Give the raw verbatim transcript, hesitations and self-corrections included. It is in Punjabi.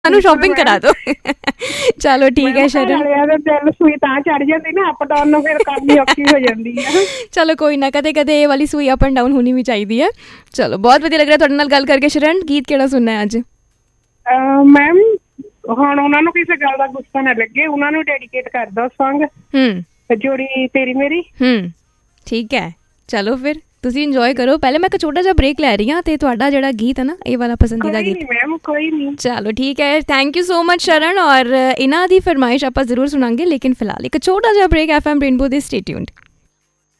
ਸਾਨੂੰ ਸ਼ਾਪਿੰਗ ਕਰਾ ਦਿਓ। ਚਲੋ ਠੀਕ ਹੈ ਸ਼ਰਨ, ਦਿਲ ਸੂਈ ਤਾਂ ਚੜ ਜਾਂਦੀ ਨਾ, ਅਪ ਡਾਊਨ ਨੂੰ ਫਿਰ ਕਰਨੀ ਔਖੀ ਹੋ ਜਾਂਦੀ ਹੈ। ਚਲੋ ਕੋਈ ਨਾ, ਕਦੇ ਕਦੇ ਇਹ ਵਾਲੀ ਸੂਈ ਅਪ ਐਂਡ ਡਾਊਨ ਹੋਣੀ ਵੀ ਚਾਹੀਦੀ ਹੈ। ਚਲੋ ਬਹੁਤ ਵਧੀਆ ਲੱਗ ਰਿਹਾ ਤੁਹਾਡੇ ਨਾਲ ਗੱਲ ਕਰਕੇ। ਸ਼ਰਨ, ਗੀਤ ਕਿਹੜਾ ਸੁਣਨਾ ਹੈ ਅੱਜ? ਮੈਮ ਹੁਣ ਉਹਨਾਂ ਨੂੰ ਕਿਸੇ ਗੱਲ ਦਾ ਗੁੱਸਾ ਨਾ ਲੱਗੇ, ਉਹਨਾਂ ਨੂੰ ਡੈਡੀਕੇਟ ਕਰ ਦੋ ਸੌਂਗ, ਹੂੰ, ਜੋੜੀ ਤੇਰੀ ਮੇਰੀ। ਹੂੰ ਠੀਕ ਹੈ, ਚਲੋ ਫਿਰ ਤੁਸੀਂ ਇੰਜੋਏ ਕਰੋ। ਪਹਿਲੇ ਮੈਂ ਇੱਕ ਛੋਟਾ ਜਿਹਾ ਬ੍ਰੇਕ ਲੈ ਰਹੀ ਹਾਂ, ਤੇ ਤੁਹਾਡਾ ਜਿਹੜਾ ਗੀਤ ਹੈ ਨਾ, ਇਹ ਵਾਲਾ ਪਸੰਦੀਦਾ ਗੀਤ। ਮੈਮ ਕੋਈ ਨਹੀਂ, ਚਲੋ ਠੀਕ ਹੈ, ਥੈਂਕ ਯੂ ਸੋ ਮਚ ਸ਼ਰਨ। ਔਰ ਇਹਨਾਂ ਦੀ ਫਰਮਾਇਸ਼ ਆਪਾਂ ਜ਼ਰੂਰ ਸੁਣਾਂਗੇ, ਲੇਕਿਨ ਫਿਲਹਾਲ ਇੱਕ ਛੋਟਾ ਜਿਹਾ ਬ੍ਰੇਕ। ਐਫ ਐਮ ਰੇਨਬੋ ਦੇ, ਸਟੇ ਟਿਊਨਡ।